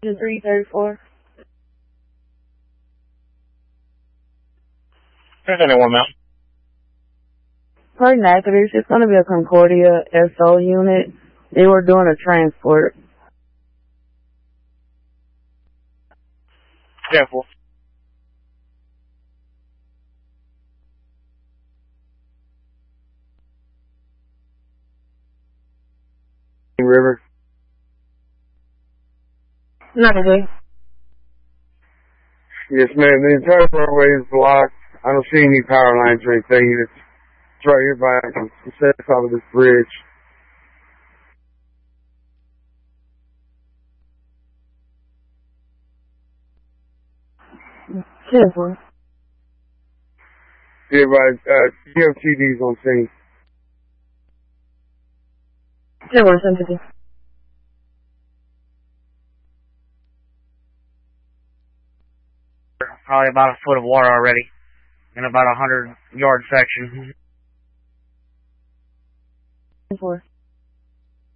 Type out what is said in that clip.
334. There's anyone, ma'am. Pardon actors, it's going to be a Concordia SO unit. They were doing a transport. Careful. River. Not today. Yes, ma'am. The entire roadway is blocked. I don't see any power lines or anything. It's right here by the top of this bridge. Careful. Yeah, right. DOTD's on scene. Careful, sympathy. Probably about a foot of water already in about a 100-yard section. 4.